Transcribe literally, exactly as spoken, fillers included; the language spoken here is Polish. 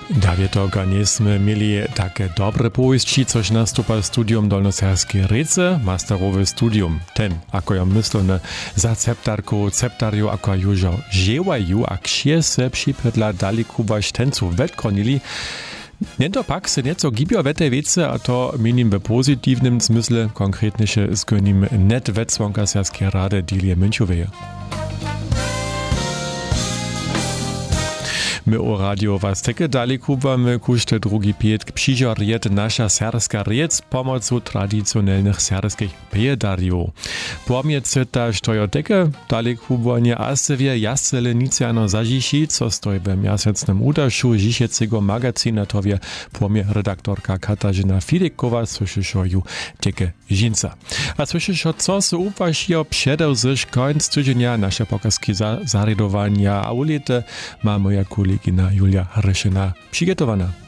Dawie toga nismy mieli takie dobre powieści, coś nastupa studium dolnoserskie Rece, masterowe studium. Ten, ako ja myślę, za ceptarku, ceptariu, ako jużo żywają, a ksie se przypytla dali kubaś tencu wetkonili. Nie to pak se nieco gibio w tej wiece, a to minim w pozytywnym smysle, konkretniejsze z konim net wetsłonka serskie rady Dilie Münchoweje. My o radio was takie dali kubamy, kuszte drugi pietk przyżarjet nasza serska riec pomocą tradycjonalnych serskich pejadariów. Pomiece ta stojo takie dali kubanie asewie jasele nicjano zažiši, co stoi w miasecnym udaszu žišecego magazina towie pomie redaktorka Katarzyna Fidekowa, słyszyszą ju takie żinca. A słyszyszą, co se uważio przedał zysz końc tydzienia nasze pokazki za zaredowania, a ulite ma moja kolegina Julia Ryszyna przygotowana.